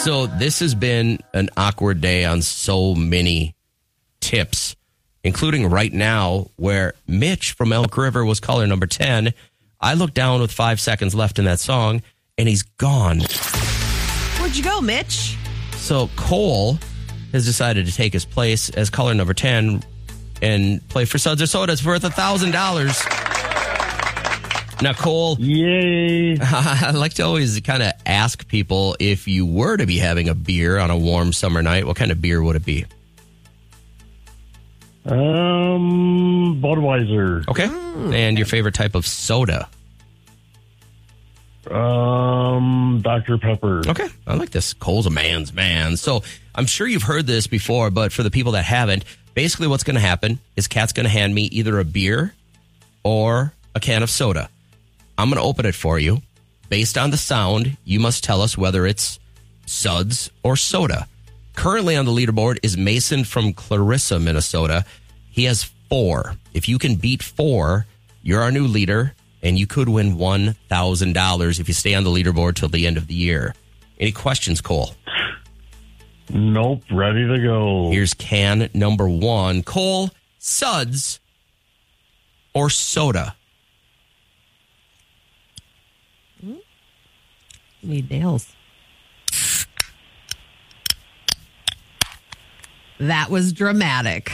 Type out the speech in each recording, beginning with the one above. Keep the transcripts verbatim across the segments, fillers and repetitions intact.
So this has been an awkward day on so many tips, including right now where Mitch from Elk River was caller number ten. I looked down with five seconds left in that song, and he's gone. Where'd you go, Mitch? So Cole has decided to take his place as caller number ten and play for Suds or Sodas worth one thousand dollars. Now, Cole, yay! I like to always kind of ask people, if you were to be having a beer on a warm summer night, what kind of beer would it be? Um, Budweiser. Okay. Mm. And your favorite type of soda? Um, Doctor Pepper. Okay. I like this. Cole's a man's man. So I'm sure you've heard this before, but for the people that haven't, basically what's going to happen is Kat's going to hand me either a beer or a can of soda. I'm going to open it for you. Based on the sound, you must tell us whether it's Suds or soda. Currently on the leaderboard is Mason from Clarissa, Minnesota. He has four. If you can beat four, you're our new leader, and you could win one thousand dollars if you stay on the leaderboard till the end of the year. Any questions, Cole? Nope, ready to go. Here's can number one. Cole, Suds or soda? Need nails. That was dramatic.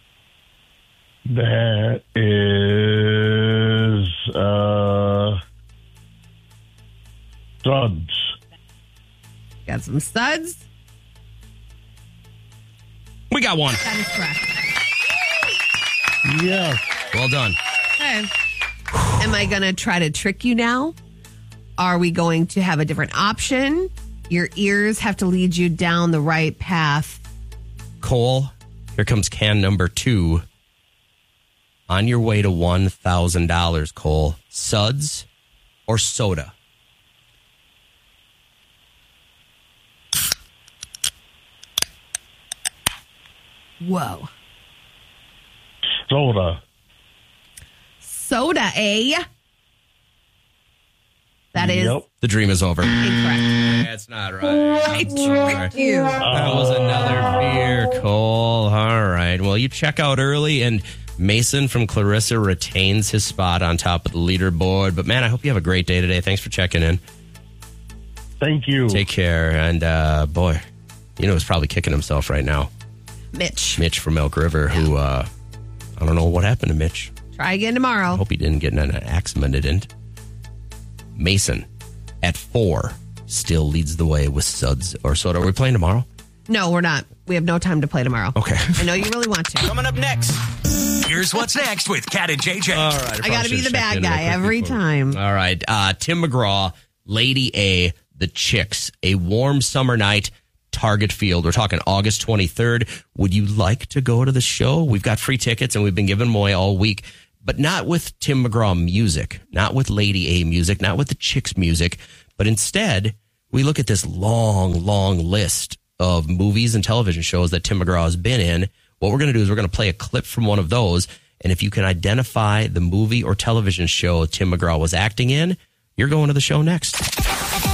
That is uh, Suds. Got some Suds? We got one. That is correct. Yes. Well done. Okay. Am I going to try to trick you now? Are we going to have a different option? Your ears have to lead you down the right path. Cole, here comes can number two. On your way to one thousand dollars, Cole. Suds or soda? Whoa. Soda. Soda, eh? That is Yep. The dream is over. incorrect. That's not right. I tricked you. That was another beer, Cole. All right. Well, you check out early, and Mason from Clarissa retains his spot on top of the leaderboard. But, man, I hope you have a great day today. Thanks for checking in. Thank you. Take care. And, uh, boy, you know who's probably kicking himself right now? Mitch. Mitch from Elk River, who, uh, I don't know what happened to Mitch. Try again tomorrow. I hope he didn't get in an accident. It didn't. Mason, at four, still leads the way with Suds or soda. Are we playing tomorrow? No, we're not. We have no time to play tomorrow. Okay. I know you really want to. Coming up next, here's what's next with Kat and J J. All right. I got to be the bad guy every time. All right. Uh, Tim McGraw, Lady A, The Chicks, a warm summer night, Target Field. We're talking August twenty-third. Would you like to go to the show? We've got free tickets, and we've been giving them away all week. But not with Tim McGraw music, not with Lady A music, not with the Chicks music, but instead we look at this long, long list of movies and television shows that Tim McGraw has been in. What we're going to do is we're going to play a clip from one of those, and if you can identify the movie or television show Tim McGraw was acting in, you're going to the show next.